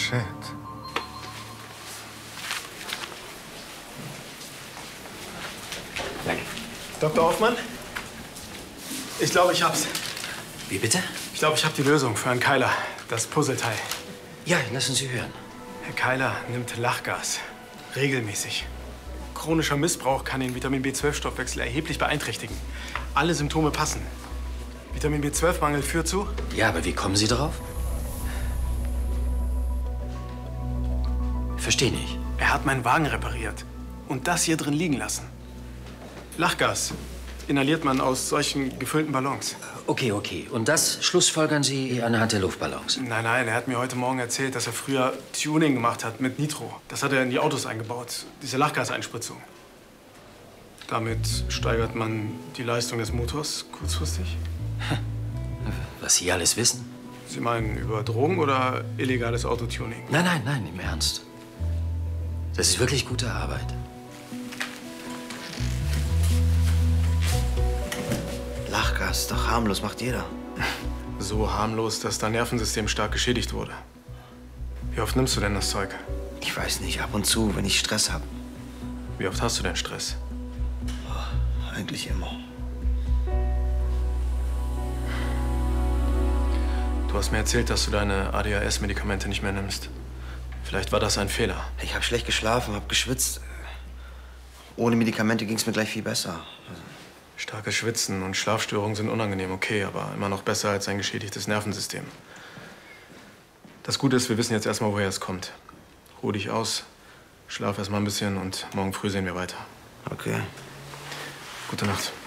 shit. Danke. Dr. Hoffmann? Ich glaube, ich hab's. Wie bitte? Ich glaube, ich habe die Lösung für Herrn Keiler. Das Puzzleteil. Ja, lassen Sie hören. Herr Keiler nimmt Lachgas. Regelmäßig. Chronischer Missbrauch kann den Vitamin B12-Stoffwechsel erheblich beeinträchtigen. Alle Symptome passen. Vitamin B12-Mangel führt zu? Ja, aber wie kommen Sie drauf? Verstehe nicht. Er hat meinen Wagen repariert und das hier drin liegen lassen. Lachgas inhaliert man aus solchen gefüllten Ballons. Okay, okay. Und das schlussfolgern Sie anhand der Luftballons? Nein, nein, er hat mir heute Morgen erzählt, dass er früher Tuning gemacht hat mit Nitro. Das hat er in die Autos eingebaut, diese Lachgaseinspritzung. Damit steigert man die Leistung des Motors kurzfristig. Was Sie alles wissen? Sie meinen über Drogen oder illegales Autotuning? Nein, nein, nein, im Ernst. Das ist wirklich gute Arbeit. Lachgas, doch harmlos, macht jeder. So harmlos, dass dein Nervensystem stark geschädigt wurde. Wie oft nimmst du denn das Zeug? Ich weiß nicht, ab und zu, wenn ich Stress habe. Wie oft hast du denn Stress? Eigentlich immer. Du hast mir erzählt, dass du deine ADHS-Medikamente nicht mehr nimmst. Vielleicht war das ein Fehler. Ich habe schlecht geschlafen, habe geschwitzt. Ohne Medikamente ging es mir gleich viel besser. Starkes Schwitzen und Schlafstörungen sind unangenehm, okay, aber immer noch besser als ein geschädigtes Nervensystem. Das Gute ist, wir wissen jetzt erstmal, woher es kommt. Ruh dich aus, schlaf erst mal ein bisschen und morgen früh sehen wir weiter. Okay. Gute Nacht.